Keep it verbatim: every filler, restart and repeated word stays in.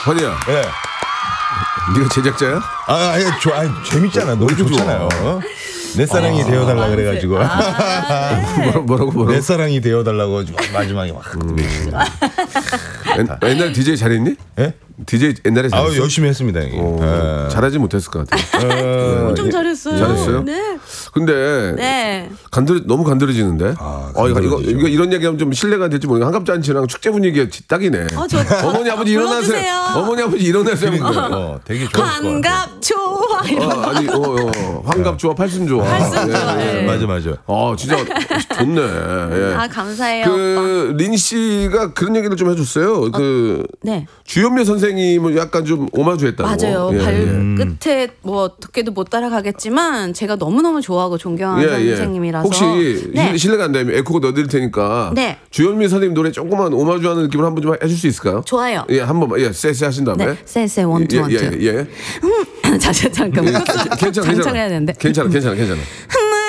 환희야. 예. 네가 제작자야? 아, 아니, 좋, 아니 재밌잖아. 노래 좋잖아요. 어? 내 사랑이 아, 되어달라 그래가지고. 아, 네. 뭐라고 뭐라고 뭐라고? 내 사랑이 되어달라고 마지막에 막. 음. 옛- 옛날 디제이 잘했니? 예? 디제이 옛날에 아, 잘했어? 열심히 했습니다. 어, 예. 잘하지 못했을 것 같아. 어, 엄청 잘했어요. 잘했어요? 네. 근데 네. 간들 너무 간드러지는데. 아, 어, 이거, 이거, 간드러지죠. 이거 이런 얘기하면 좀 신뢰가 될지 모르겠는데 한갑잔치랑 축제 분위기가 딱이네. 어, 저, 저, 어머니 아버지 일어나세요. 불러주세요. 어머니 아버지 일어나세요. 어, 되게 좋을 것 같아. 환갑 초와 어, 이런 거. 아니, 어, 어, 환갑 좋아, 팔순 좋아. 팔순 좋아, 예, 예. 예. 맞아, 맞아. 어, 진짜 좋네. 예. 아, 감사해요. 그, 린 씨가 그런 얘기를 좀 해줬어요. 그, 네. 주현미 선생님을 약간 좀 오마주했다고. 맞아요. 예, 발끝에 뭐 어떻게도 못 따라가겠지만 제가 너무너무 좋아하고 존경하는 예, 예. 선생님이라서. 혹시 네. 실- 실례가 안 되면 에코 넣어드릴 테니까 네. 주현미 선생님 노래 조금만 오마주하는 느낌으로 한번 좀 해줄 수 있을까요? 좋아요. 예, 한 번만. 예, 쎄쎄 하신 다음에. 네. 쎄쎄 원투 예, 원투. 예, 예. 자, 자, 잠깐만. 괜찮아, 괜찮아. 장창해야 되는데. 괜찮아, 괜찮아, 괜찮아.